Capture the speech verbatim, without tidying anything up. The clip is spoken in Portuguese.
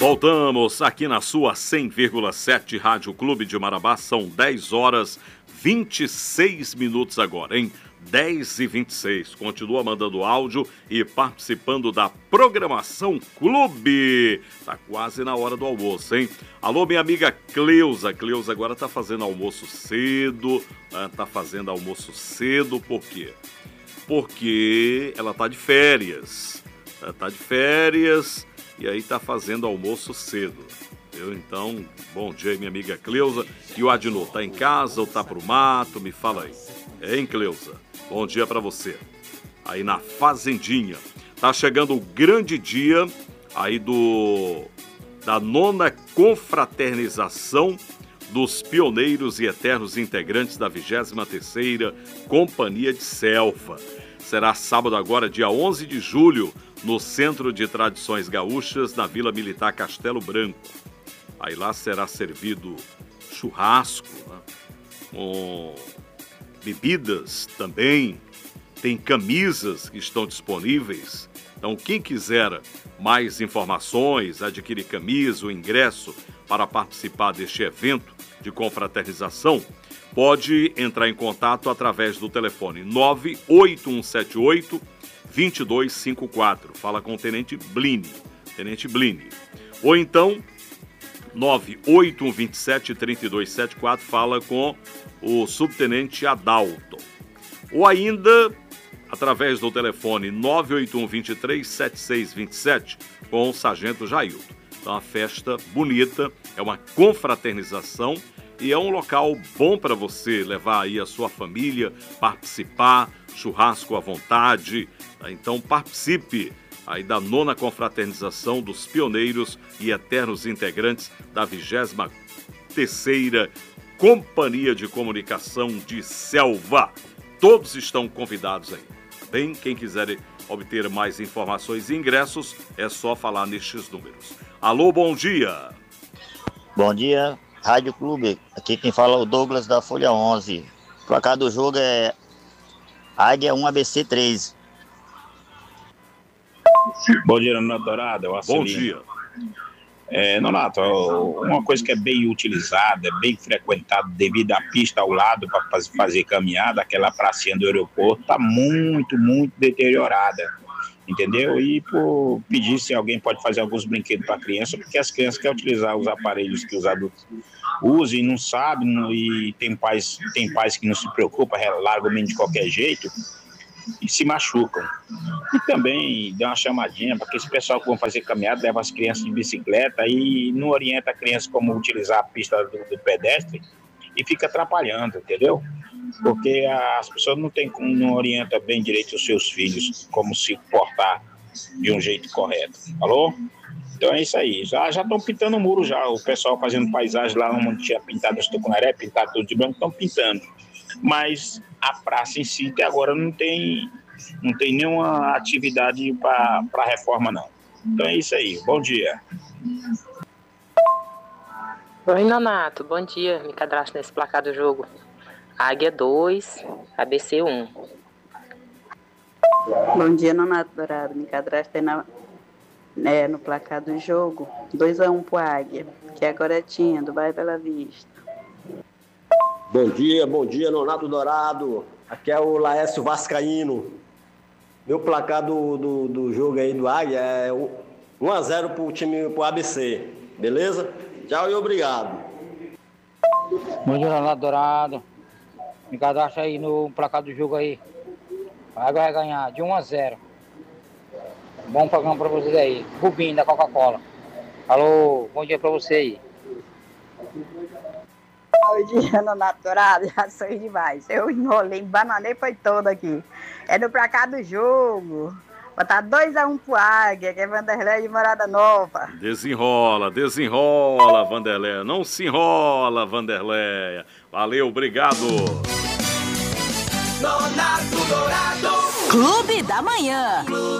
Voltamos aqui na sua cem vírgula sete Rádio Clube de Marabá. São dez horas e vinte e seis minutos agora, hein? dez e vinte e seis. Continua mandando áudio e participando da programação Clube. Tá quase na hora do almoço, hein? Alô, minha amiga Cleusa. Cleusa agora tá fazendo almoço cedo. Tá fazendo almoço cedo, por quê? Porque ela tá de férias. Ela tá de férias e aí tá fazendo almoço cedo. Eu, então, bom dia, minha amiga Cleusa. E o Adnô, tá em casa ou tá pro mato? Me fala aí. Hein, Cleusa? Bom dia pra você. Aí na Fazendinha. Tá chegando o grande dia aí do da nona confraternização dos pioneiros e eternos integrantes da vigésima terceira Companhia de Selva. Será sábado agora, dia onze de julho, no Centro de Tradições Gaúchas, na Vila Militar Castelo Branco. Aí lá será servido churrasco, né? Com bebidas também, tem camisas que estão disponíveis. Então, quem quiser mais informações, adquirir camisa, o ingresso para participar deste evento de confraternização, pode entrar em contato através do telefone nove oito um sete oito, dois dois cinco quatro. Fala com o Tenente Blini. Tenente Blini. Ou então, nove oito um dois sete, três dois sete quatro. Fala com o Subtenente Adalto. Ou ainda, através do telefone nove oito um dois três, sete seis dois sete com o Sargento Jailton. Então, uma festa bonita, é uma confraternização e é um local bom para você levar aí a sua família, participar, churrasco à vontade. Então, participe aí da nona confraternização dos pioneiros e eternos integrantes da vigésima terceira Companhia de Comunicação de Selva. Todos estão convidados aí. Bem, quem quiser obter mais informações e ingressos, é só falar nestes números. Alô, bom dia. Bom dia, Rádio Clube. Aqui quem fala é o Douglas da Folha onze. O placar do jogo é Águia um, A B C três. Bom dia, Nonato Dourado. Bom dia. É, Nonato, uma coisa que é bem utilizada, é bem frequentada devido à pista ao lado para fazer caminhada, aquela pracinha do aeroporto, está muito, muito deteriorada, entendeu? E por pedir se alguém pode fazer alguns brinquedos para a criança, porque as crianças querem utilizar os aparelhos que os adultos usam e não sabem, e tem pais, tem pais que não se preocupam, largam o menino de qualquer jeito e se machucam. E também dá uma chamadinha para que esse pessoal que vão fazer caminhada leva as crianças de bicicleta e não orienta a criança como utilizar a pista do, do pedestre e fica atrapalhando, entendeu? Porque as pessoas não, tem, não orientam bem direito os seus filhos como se portar de um jeito correto. Alô? Então é isso aí. Já estão pintando o muro já. O pessoal fazendo paisagem lá onde tinha pintado os tucunaré, pintado tudo de branco, estão pintando. Mas a praça em si até agora não tem, não tem nenhuma atividade para reforma, não. Então é isso aí. Bom dia. Oi, Nonato. Bom dia. Me cadastro nesse placar do jogo. Águia dois, A B C um. Bom dia, Nonato Dourado. Me cadastro na, né, no placar do jogo. dois a um pro Águia, que é a Goretinha, do bairro Bela Vista. Bom dia, bom dia, Nonato Dourado. Aqui é o Laércio Vascaíno. Meu placar do, do, do jogo aí do Águia é um a zero pro time, pro A B C. Beleza? Tchau e obrigado. Bom dia, Nonato Dourado. Me cadastra aí no placar do jogo aí. A Águia vai ganhar de um a zero. Bom programa pra vocês aí. Rubinho da Coca-Cola. Alô, bom dia pra você aí. Bom dia, Nonato Dourado, já sou demais. Eu enrolei, bananei foi todo aqui. É no placar do jogo. Botar dois a um pro Águia, que é Vanderlei de Morada Nova. Desenrola, desenrola, Vanderlei. Não se enrola, Vanderlei. Valeu, obrigado. Nonato Dourado. Clube da Manhã.